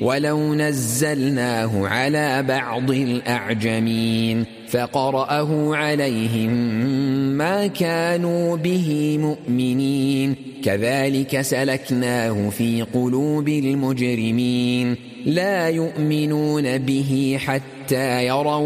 ولو نزلناه على بعض الأعجمين فقرأه عليهم ما كانوا به مؤمنين كذلك سلكناه في قلوب المجرمين لا يؤمنون به حتى يروا